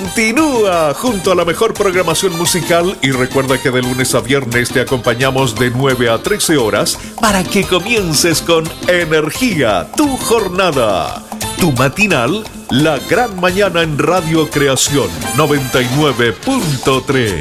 continúa junto a la mejor programación musical y recuerda que de lunes a viernes te acompañamos de 9 a 13 horas para que comiences con energía tu jornada. Tu matinal, La Gran Mañana en Radio Creación 99.3.